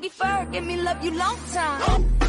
funky fur, give me love you long time.